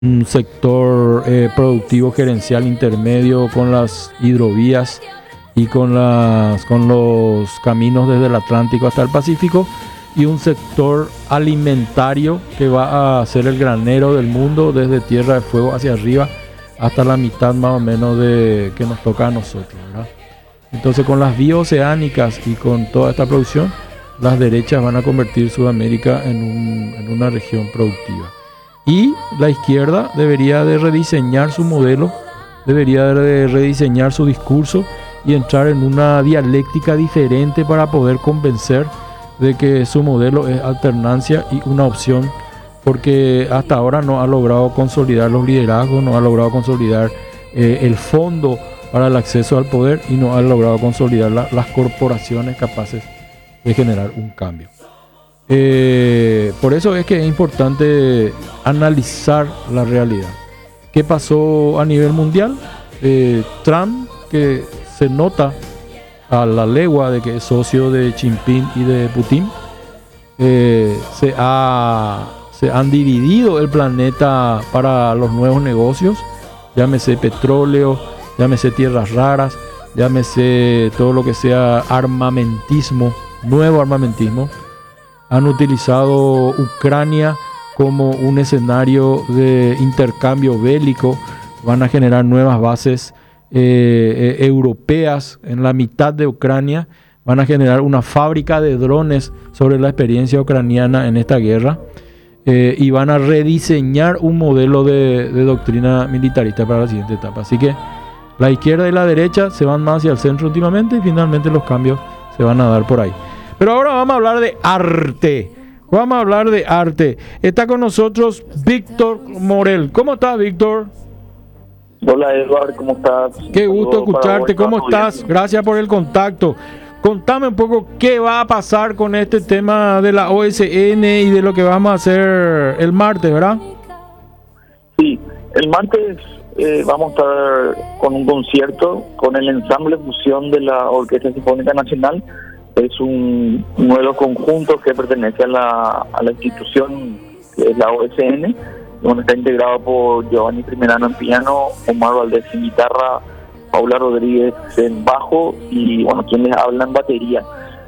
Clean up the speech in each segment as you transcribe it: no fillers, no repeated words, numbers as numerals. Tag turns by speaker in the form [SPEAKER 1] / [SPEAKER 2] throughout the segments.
[SPEAKER 1] un sector productivo gerencial intermedio con las hidrovías y con los caminos desde el Atlántico hasta el Pacífico, y un sector alimentario que va a ser el granero del mundo desde Tierra del Fuego hacia arriba hasta la mitad más o menos de que nos toca a nosotros, ¿verdad? Entonces, con las vías oceánicas y con toda esta producción, las derechas van a convertir Sudamérica en una región productiva. Y la izquierda debería de rediseñar su modelo, debería de rediseñar su discurso y entrar en una dialéctica diferente para poder convencer de que su modelo es alternancia y una opción, porque hasta ahora no ha logrado consolidar los liderazgos, no ha logrado consolidar el fondo para el acceso al poder y no ha logrado consolidar las corporaciones capaces de generar un cambio. Por eso es que es importante analizar la realidad. ¿Qué pasó a nivel mundial? Trump, que se nota a la legua de que es socio de Xi Jinping y de Putin, se han dividido el planeta para los nuevos negocios, llámese petróleo, llámese tierras raras, llámese todo lo que sea armamentismo, nuevo armamentismo. Han utilizado Ucrania como un escenario de intercambio bélico, van a generar nuevas bases europeas en la mitad de Ucrania, van a generar una fábrica de drones sobre la experiencia ucraniana en esta guerra, y van a rediseñar un modelo de doctrina militarista para la siguiente etapa. Así que la izquierda y la derecha se van más hacia el centro últimamente y finalmente los cambios se van a dar por ahí. Pero ahora vamos a hablar de arte. Vamos a hablar de arte. Está con nosotros Víctor Morel. ¿Cómo estás, Víctor?
[SPEAKER 2] Hola, Eduardo, ¿cómo estás?
[SPEAKER 1] Qué gusto escucharte. ¿Cómo estás? Gracias por el contacto. Contame un poco qué va a pasar con este tema de la OSN y de lo que vamos a hacer el martes, ¿verdad?
[SPEAKER 2] Sí, el martes vamos a estar con un concierto con el ensamble fusión de la Orquesta Sinfónica Nacional. Es un nuevo conjunto que pertenece a la institución que es la OSN, donde está integrado por Giovanni Primerano en piano, Omar Valdés en guitarra, Paula Rodríguez en bajo y bueno, quien les habla en batería.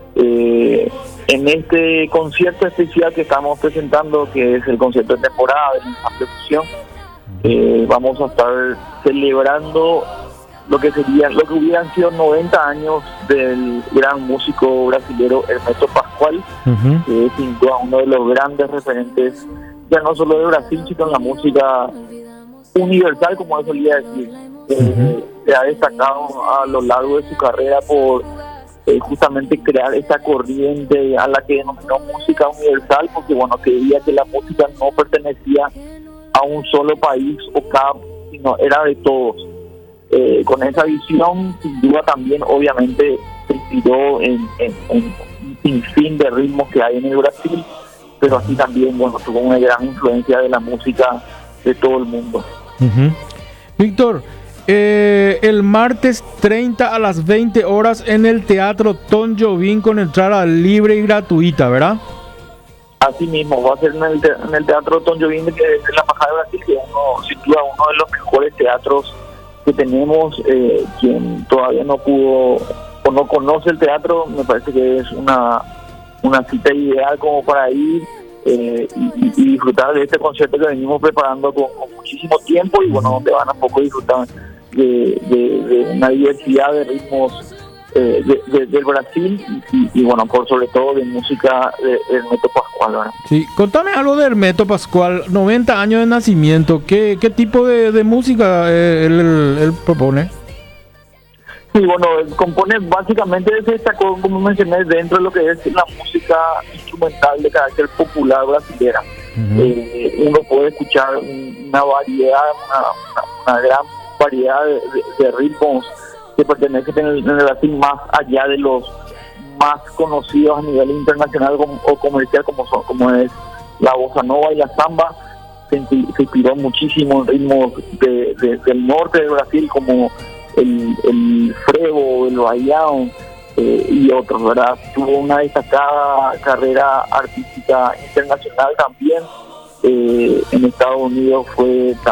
[SPEAKER 2] En este concierto especial que estamos presentando, que es el concierto de temporada de ensamble fusión, vamos a estar celebrando lo que hubieran sido 90 años del gran músico brasilero Hermeto Pascoal, que es sin duda uno de los grandes referentes, ya no solo de Brasil, sino en la música universal, como él solía decir. Se ha destacado a lo largo de su carrera por justamente crear esta corriente a la que denominó música universal, porque bueno, creía que la música no pertenecía a un solo país o campo, sino era de todos. Con esa visión, sin duda también, obviamente, se inspiró en un sinfín de ritmos que hay en el Brasil, pero así también, bueno, tuvo una gran influencia de la música de todo el mundo.
[SPEAKER 1] Víctor, el martes 30 a las 20 horas en el Teatro Tom Jobim con entrada libre y gratuita, ¿verdad?
[SPEAKER 2] Así mismo, va a ser en el Teatro Tom Jobim, que es en la Embajada de Brasil, que es sin duda uno de los mejores teatros que tenemos. Quien todavía no pudo o no conoce el teatro, me parece que es una cita ideal como para ir y disfrutar de este concierto que venimos preparando con muchísimo tiempo, y bueno, donde van a poco disfrutar de una diversidad de ritmos del Brasil y bueno, por sobre todo de música de Hermeto Pascoal, ¿verdad?
[SPEAKER 1] Sí, contame algo de Hermeto Pascoal, 90 años de nacimiento. ¿Qué tipo de música él propone?
[SPEAKER 2] Sí, bueno, él compone básicamente, se destacó, como mencioné, dentro de lo que es la música instrumental de carácter popular brasilera. Uno puede escuchar una variedad, una gran variedad de ritmos que pertenecen en el Brasil, más allá de los más conocidos a nivel internacional o comercial, como es la bossa nova y la samba. Se inspiró muchísimo en ritmos del norte de Brasil, como el frevo, el baião y otros, ¿verdad? Tuvo una destacada carrera artística internacional también. en Estados Unidos fue